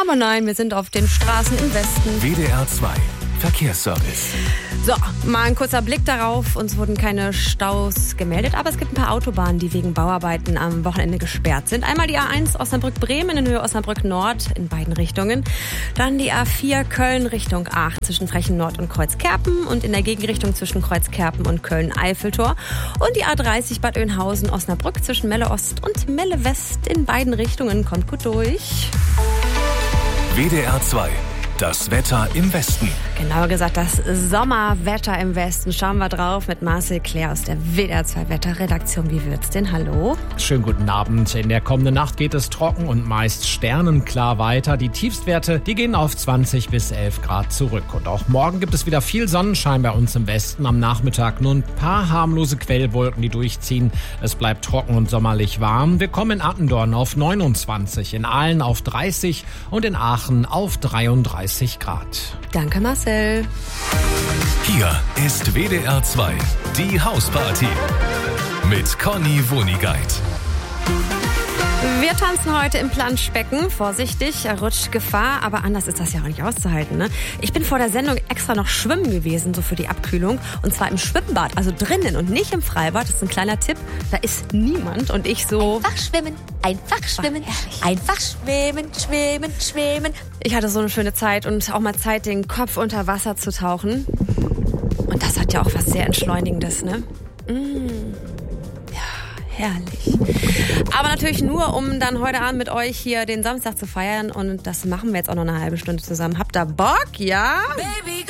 Aber nein, wir sind auf den Straßen im Westen. WDR 2 Verkehrsservice. So, mal ein kurzer Blick darauf. Uns wurden keine Staus gemeldet, aber es gibt ein paar Autobahnen, die wegen Bauarbeiten am Wochenende gesperrt sind. Einmal die A1 Osnabrück-Bremen in Höhe Osnabrück-Nord in beiden Richtungen. Dann die A4 Köln Richtung Aachen zwischen Frechen-Nord und Kreuzkerpen und in der Gegenrichtung zwischen Kreuzkerpen und Köln-Eiffeltor. Und die A30 Bad Oeynhausen-Osnabrück zwischen Melle-Ost und Melle-West in beiden Richtungen. Kommt gut durch. WDR 2. Das Wetter im Westen. Genauer gesagt, das Sommerwetter im Westen. Schauen wir drauf mit Marcel Claire aus der WDR 2 Wetterredaktion. Wie wird's denn? Hallo? Schönen guten Abend. In der kommenden Nacht geht es trocken und meist sternenklar weiter. Die Tiefstwerte, die gehen auf 20 bis 11 Grad zurück. Und auch morgen gibt es wieder viel Sonnenschein bei uns im Westen. Am Nachmittag nur ein paar harmlose Quellwolken, die durchziehen. Es bleibt trocken und sommerlich warm. Wir kommen in Attendorn auf 29, in Aalen auf 30 und in Aachen auf 33 Grad. Danke, Marcel. Hier ist WDR 2, die Hausparty mit Conny Wonigkeit. Wir tanzen heute im Planschbecken. Vorsichtig, Rutschgefahr, aber anders ist das ja auch nicht auszuhalten, ne? Ich bin vor der Sendung extra noch schwimmen gewesen, so für die Abkühlung. Und zwar im Schwimmbad, also drinnen und nicht im Freibad. Das ist ein kleiner Tipp. Da ist niemand und ich so... Einfach schwimmen, einfach schwimmen, schwimmen, schwimmen. Ich hatte so eine schöne Zeit und auch mal Zeit, den Kopf unter Wasser zu tauchen. Und das hat ja auch was sehr Entschleunigendes, ne? Herrlich. Aber natürlich nur, um dann heute Abend mit euch hier den Samstag zu feiern. Und das machen wir jetzt auch noch eine halbe Stunde zusammen. Habt ihr Bock? Ja? Baby,